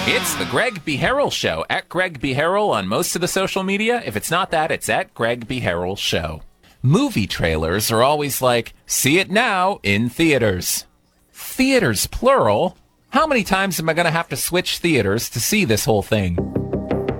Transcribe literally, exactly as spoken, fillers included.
It's the Greg B. Harrell Show, at Greg B. Harrell on most of the social media. If it's not that, it's at Greg B. Harrell Show. Movie trailers are always like, see it now in theaters. Theaters, plural? How many times am I going to have to switch theaters to see this whole thing?